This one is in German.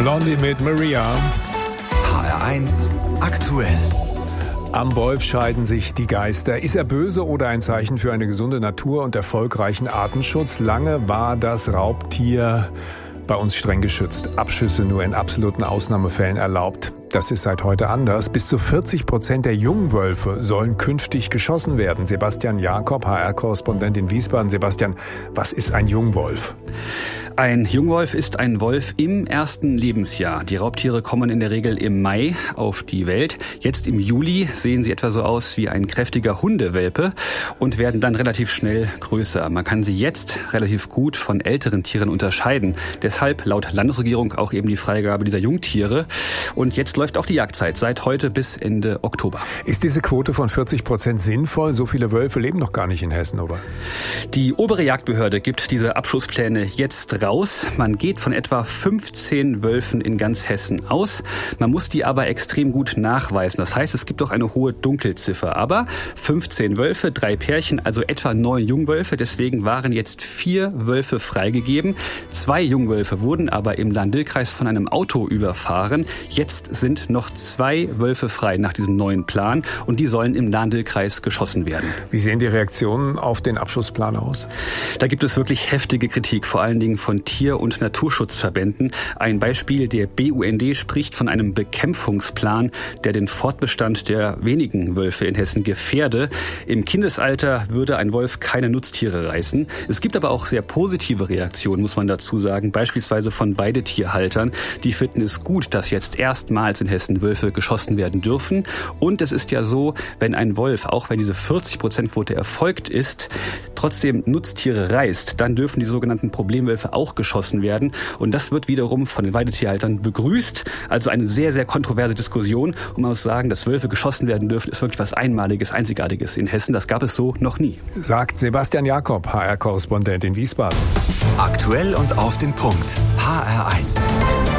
Blondie mit Maria. HR1 aktuell. Am Wolf scheiden sich die Geister. Ist er böse oder ein Zeichen für eine gesunde Natur und erfolgreichen Artenschutz? Lange war das Raubtier bei uns streng geschützt. Abschüsse nur in absoluten Ausnahmefällen erlaubt. Das ist seit heute anders. Bis zu 40% der Jungwölfe sollen künftig geschossen werden. Sebastian Jakob, HR-Korrespondent in Wiesbaden. Sebastian, was ist ein Jungwolf? Ein Jungwolf ist ein Wolf im ersten Lebensjahr. Die Raubtiere kommen in der Regel im Mai auf die Welt. Jetzt im Juli sehen sie etwa so aus wie ein kräftiger Hundewelpe und werden dann relativ schnell größer. Man kann sie jetzt relativ gut von älteren Tieren unterscheiden. Deshalb laut Landesregierung auch eben die Freigabe dieser Jungtiere. Und jetzt läuft auch die Jagdzeit seit heute bis Ende Oktober. Ist diese Quote von 40% sinnvoll? So viele Wölfe leben doch gar nicht in Hessen, oder? Die obere Jagdbehörde gibt diese Abschusspläne jetzt raus. Man geht von etwa 15 Wölfen in ganz Hessen aus. Man muss die aber extrem gut nachweisen. Das heißt, es gibt doch eine hohe Dunkelziffer. Aber 15 Wölfe, 3 Pärchen, also etwa 9 Jungwölfe. Deswegen waren jetzt 4 Wölfe freigegeben. 2 Jungwölfe wurden aber im Lahn-Dill-Kreis von einem Auto überfahren. Jetzt sind noch 2 Wölfe frei nach diesem neuen Plan. Und die sollen im Lahn-Dill-Kreis geschossen werden. Wie sehen die Reaktionen auf den Abschussplan aus? Da gibt es wirklich heftige Kritik, vor allen Dingen von Tier- und Naturschutzverbänden. Ein Beispiel, der BUND spricht von einem Bekämpfungsplan, der den Fortbestand der wenigen Wölfe in Hessen gefährde. Im Kindesalter würde ein Wolf keine Nutztiere reißen. Es gibt aber auch sehr positive Reaktionen, muss man dazu sagen, beispielsweise von Weidetierhaltern. Die finden es gut, dass jetzt erstmals in Hessen Wölfe geschossen werden dürfen. Und es ist ja so, wenn ein Wolf, auch wenn diese 40%-Quote erfolgt ist, trotzdem Nutztiere reißt, dann dürfen die sogenannten Problemwölfe auch geschossen werden. Und das wird wiederum von den Weidetierhaltern begrüßt. Also eine sehr, sehr kontroverse Diskussion. Und man muss sagen, dass Wölfe geschossen werden dürfen, ist wirklich was Einmaliges, Einzigartiges in Hessen. Das gab es so noch nie. Sagt Sebastian Jakob, HR-Korrespondent in Wiesbaden. Aktuell und auf den Punkt. HR1.